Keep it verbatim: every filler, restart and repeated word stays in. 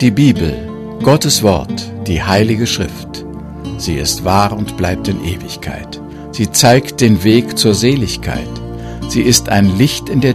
Die Bibel, Gottes Wort, die Heilige Schrift. Sie ist wahr und bleibt in Ewigkeit. Sie zeigt den Weg zur Seligkeit. Sie ist ein Licht in der